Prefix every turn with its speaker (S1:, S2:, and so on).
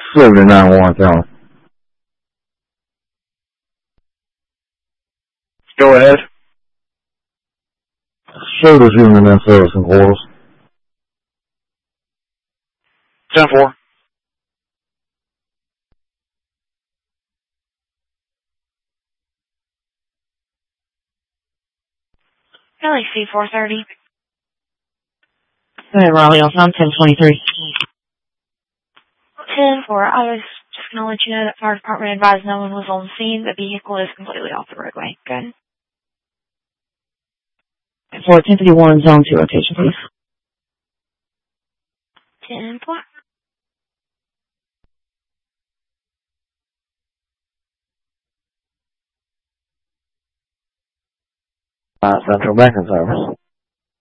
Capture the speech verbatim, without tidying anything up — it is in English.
S1: seventy-nine one County.
S2: Go ahead.
S1: Service unit in Citizen Quarters.
S2: ten four.
S3: L A C four thirty.
S4: Hey, Raleigh, I'm ten twenty-three.
S3: ten four. I was just going to let you know that fire department advised no one was on scene. The vehicle is completely off the roadway. Good.
S4: For ten fifty-one, zone two rotation, please.
S3: ten four.
S5: Uh, Central Banking Service.